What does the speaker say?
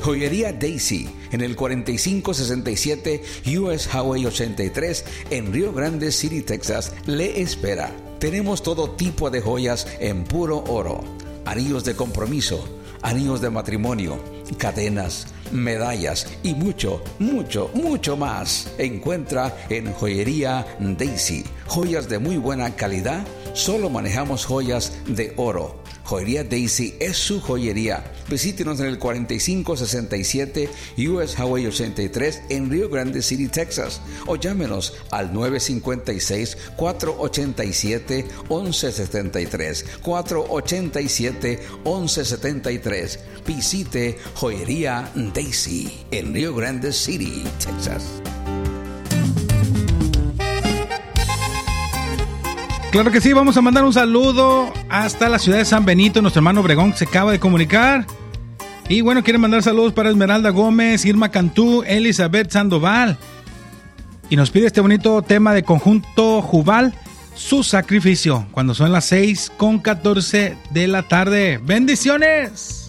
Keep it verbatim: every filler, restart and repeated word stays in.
Joyería Daisy, en el cuarenta y cinco sesenta y siete U S Highway ochenta y tres en Rio Grande City, Texas, le espera. Tenemos todo tipo de joyas en puro oro, anillos de compromiso, anillos de matrimonio, cadenas, medallas y mucho, mucho, mucho más. Encuentra en Joyería Daisy joyas de muy buena calidad. Solo manejamos joyas de oro. Joyería Daisy es su joyería. Visítenos en el cuarenta y cinco sesenta y siete U S Highway ochenta y tres en Rio Grande City, Texas, o llámenos al nueve cinco seis, cuatro ocho siete, once setenta y tres, cuatro ocho siete, once setenta y tres. Visite Joyería Daisy en Rio Grande City, Texas. Claro que sí, vamos a mandar un saludo hasta la ciudad de San Benito. Nuestro hermano Obregón se acaba de comunicar. Y bueno, quiere mandar saludos para Esmeralda Gómez, Irma Cantú, Elizabeth Sandoval. Y nos pide este bonito tema de conjunto Jubal, Su Sacrificio, cuando son las seis con catorce de la tarde. ¡Bendiciones!